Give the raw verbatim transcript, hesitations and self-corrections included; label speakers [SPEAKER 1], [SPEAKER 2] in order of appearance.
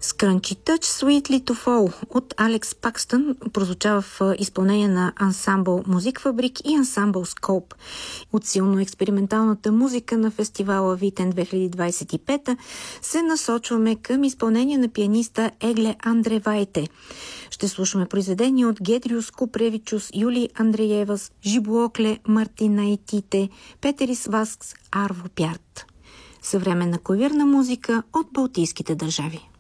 [SPEAKER 1] Scrunchy Touch Sweetly to Fall от Алекс Пакстън прозвучава в изпълнение на ансамбъл Музик Фабрик и ансамбъл Скоп. От силно експерименталната музика на фестивала Витен две хиляди двадесет и пета се насочваме към изпълнение на пианиста Егле Андревайте. Ще слушаме произведения от Гедриус Купревичус, Юли Андреевас, Жиблокле Мартинайтите, Петерис Васкс, Арво Пярт. Съвременна клавирна музика от балтийските държави.